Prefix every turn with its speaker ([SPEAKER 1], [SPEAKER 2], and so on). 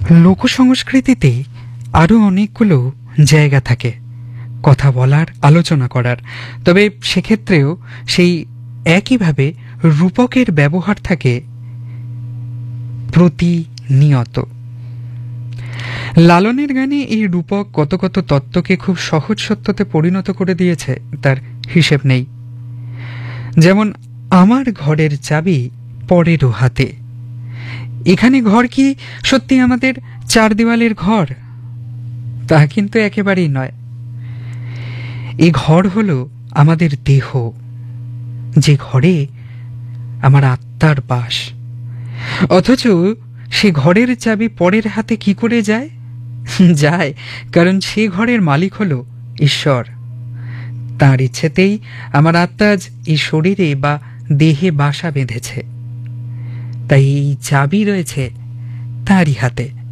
[SPEAKER 1] লোকসংস্কৃতিতে আরও অনেকগুলো জায়গা থাকে কথা বলার, আলোচনা করার। তবে সেক্ষেত্রেও সেই একইভাবে রূপকের ব্যবহার থাকে প্রতিনিয়ত। লালনের গানে এই রূপক কত কত তত্ত্বকে খুব সহজ সত্যতে পরিণত করে দিয়েছে, তার হিসেব নেই। যেমন, আমার ঘরের চাবি পরেরও হাতে। এখানে ঘর কি সত্যি আমাদের চার দেওয়ালের ঘর? তা কিন্তু একেবারেই নয়। এই ঘর হলো আমাদের দেহ, যে ঘরে আমার আত্মার বাস। অথচ সে ঘরের চাবি পরের হাতে কি করে যায়? যায় কারণ সে ঘরের মালিক হলো ঈশ্বর। তাঁর ইচ্ছেতেই আমার আত্মা আজ এই শরীরে বা দেহে বাসা বেঁধেছে। তাই এই চাবি রয়েছে তাঁরই হাতে।